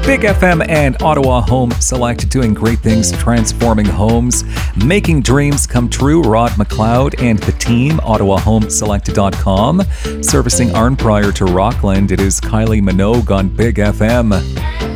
Big FM and Ottawa Home Select doing great things, transforming homes, making dreams come true. Rod McLeod and the team, OttawaHomeSelect.com. Servicing Arnprior to Rockland, it is Kylie Minogue on Big FM.